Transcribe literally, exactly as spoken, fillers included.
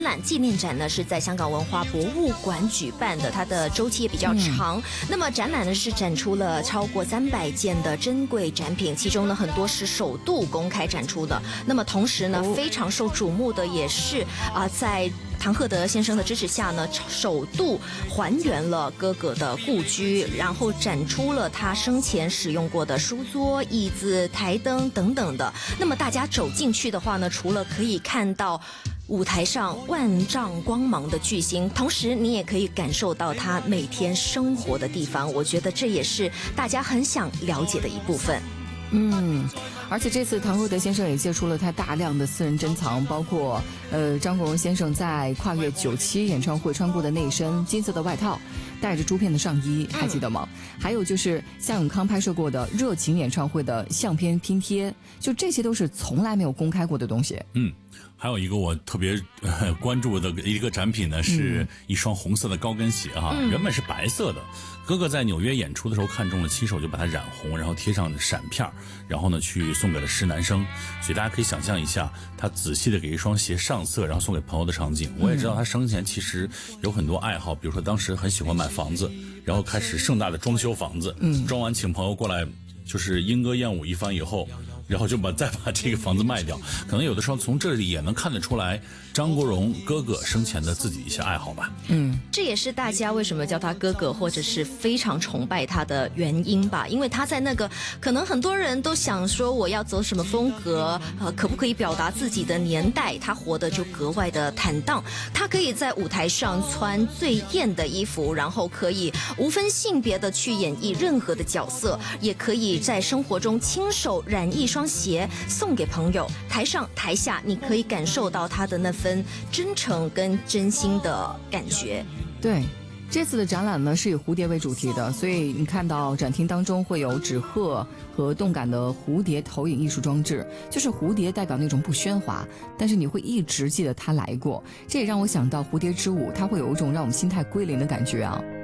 展纪念展呢是在香港文化博物馆举办的，它的周期也比较长。嗯、那么展览呢是展出了超过三百件的珍贵展品，其中呢很多是首度公开展出的。那么同时呢，哦、非常受瞩目的也是啊、呃，在唐鹤德先生的支持下呢，首度还原了哥哥的故居，然后展出了他生前使用过的书桌、椅子、台灯等等的。那么大家走进去的话呢，除了可以看到舞台上万丈光芒的巨星，同时你也可以感受到他每天生活的地方。我觉得这也是大家很想了解的一部分。 嗯，而且这次唐鹤德先生也借出了他大量的私人珍藏，包括呃张国荣先生在跨越九七演唱会穿过的那一身金色的外套，带着珠片的上衣，还记得吗？嗯、还有就是夏永康拍摄过的热情演唱会的相片拼贴，就这些都是从来没有公开过的东西。 嗯。还有一个我特别、呃、关注的一个展品呢，是一双红色的高跟鞋哈、嗯，原本是白色的。哥哥在纽约演出的时候看中了，亲手就把它染红，然后贴上闪片，然后呢去送给了施南生。所以大家可以想象一下，他仔细的给一双鞋上色，然后送给朋友的场景。我也知道他生前其实有很多爱好，比如说当时很喜欢买房子，然后开始盛大的装修房子，嗯，装完请朋友过来，就是莺歌燕舞一番以后。然后就把再把这个房子卖掉，可能有的时候从这里也能看得出来张国荣哥哥生前的自己一些爱好吧。 嗯，这也是大家为什么叫他哥哥或者是非常崇拜他的原因吧，因为他在那个可能很多人都想说我要走什么风格，呃，可不可以表达自己的年代，他活得就格外的坦荡，他可以在舞台上穿最艳的衣服，然后可以无分性别的去演绎任何的角色，也可以在生活中亲手染一双鞋送给朋友，台上台下你可以感受到他的那份真诚跟真心的感觉。 对，这次的展览呢是以蝴蝶为主题的，所以你看到展厅当中会有纸鹤和动感的蝴蝶投影艺术装置，就是蝴蝶代表那种不喧哗，但是你会一直记得它来过。这也让我想到蝴蝶之舞，它会有一种让我们心态归零的感觉啊。